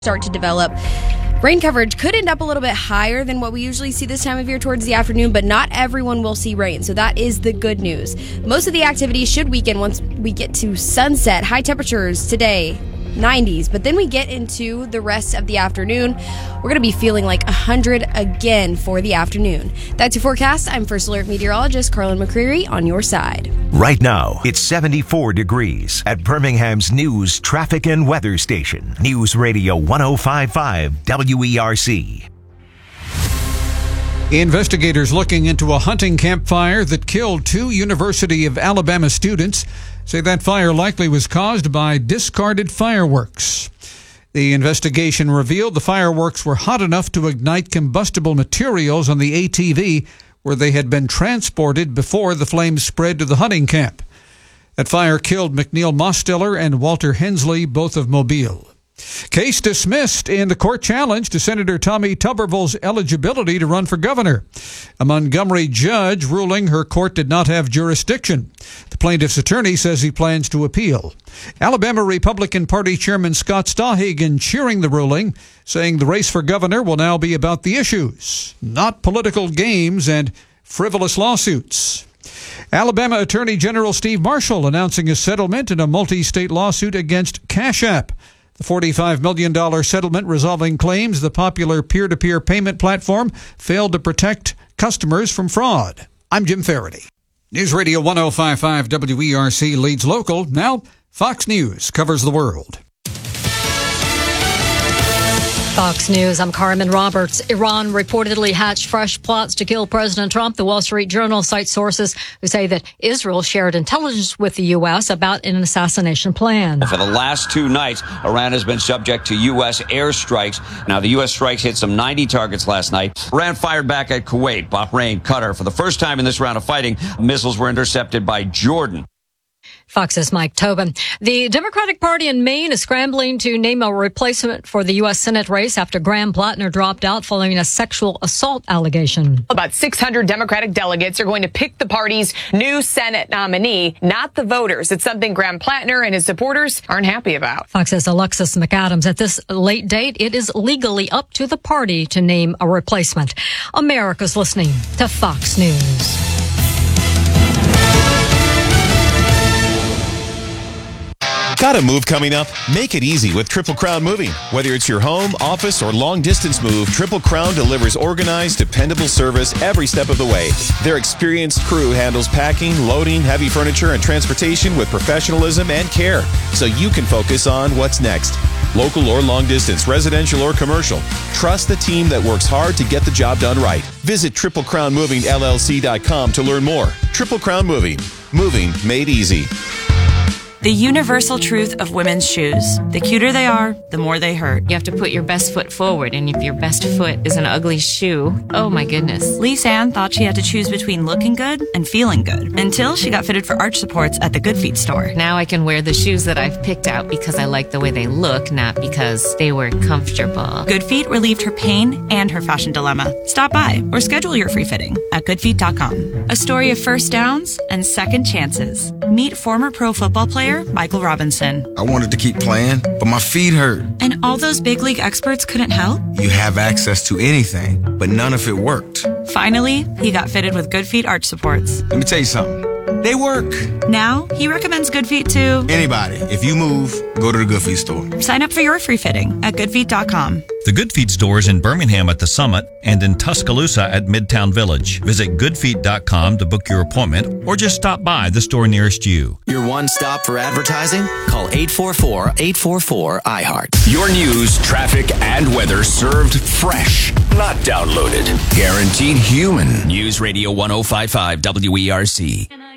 start to develop. Rain coverage could end up a little bit higher than what we usually see this time of year towards the afternoon, but not everyone will see rain, so that is the good news. Most of the activity should weaken once we get to sunset. High temperatures today, 90s, but then we get into the rest of the afternoon. We're going to be feeling like 100 again for the afternoon. That's your forecast. I'm First Alert meteorologist Carlin McCreary on your side. Right now, it's 74 degrees at Birmingham's news, traffic, and weather station. News Radio 105.5 WERC. Investigators looking into a hunting campfire that killed 2 University of Alabama students say that fire likely was caused by discarded fireworks. The investigation revealed the fireworks were hot enough to ignite combustible materials on the ATV where they had been transported before the flames spread to the hunting camp. That fire killed McNeil Mosteller and Walter Hensley, both of Mobile. Case dismissed in the court challenge to Senator Tommy Tuberville's eligibility to run for governor. A Montgomery judge ruling her court did not have jurisdiction. The plaintiff's attorney says he plans to appeal. Alabama Republican Party Chairman Scott Stahhagen cheering the ruling, saying the race for governor will now be about the issues, not political games and frivolous lawsuits. Alabama Attorney General Steve Marshall announcing a settlement in a multi-state lawsuit against Cash App. The $45 million settlement resolving claims the popular peer-to-peer payment platform failed to protect customers from fraud. I'm Jim Faraday. News Radio 105.5 WERC leads local. Now, Fox News covers the world. Fox News, I'm Carmen Roberts. Iran reportedly hatched fresh plots to kill President Trump. The Wall Street Journal cites sources who say that Israel shared intelligence with the U.S. about an assassination plan. For the last 2 nights, Iran has been subject to U.S. airstrikes. Now, the U.S. strikes hit some 90 targets last night. Iran fired back at Kuwait, Bahrain, Qatar. For the first time in this round of fighting, missiles were intercepted by Jordan. Fox's Mike Tobin. The Democratic Party in Maine is scrambling to name a replacement for the U.S. Senate race after Graham Plattner dropped out following a sexual assault allegation. About 600 Democratic delegates are going to pick the party's new Senate nominee, not the voters. It's something Graham Plattner and his supporters aren't happy about. Fox's Alexis McAdams. At this late date, it is legally up to the party to name a replacement. America's listening to Fox News. Got a move coming up? Make it easy with Triple Crown Moving. Whether it's your home, office, or long-distance move, Triple Crown delivers organized, dependable service every step of the way. Their experienced crew handles packing, loading, heavy furniture, and transportation with professionalism and care, so you can focus on what's next. Local or long-distance, residential or commercial. Trust the team that works hard to get the job done right. Visit TripleCrownMovingLLC.com to learn more. Triple Crown Moving. Moving made easy. The universal truth of women's shoes. The cuter they are, the more they hurt. You have to put your best foot forward, and if your best foot is an ugly shoe, oh my goodness. Lise Ann thought she had to choose between looking good and feeling good until she got fitted for arch supports at the Good Feet store. Now I can wear the shoes that I've picked out because I like the way they look, not because they were comfortable. Good Feet relieved her pain and her fashion dilemma. Stop by or schedule your free fitting at goodfeet.com. A story of first downs and second chances. Meet former pro football player Michael Robinson. I wanted to keep playing, but my feet hurt. And all those big league experts couldn't help? You have access to anything, but none of it worked. Finally, he got fitted with Good Feet arch supports. Let me tell you something. They work. Now, he recommends Good Feet to anybody. If you move, go to the Good Feet store. Sign up for your free fitting at goodfeet.com. The Good Feet store is in Birmingham at the Summit and in Tuscaloosa at Midtown Village. Visit goodfeet.com to book your appointment or just stop by the store nearest you. Your one stop for advertising? Call 844-844-iHeart. Your news, traffic, and weather served fresh, not downloaded. Guaranteed human. News Radio 105.5 WERC.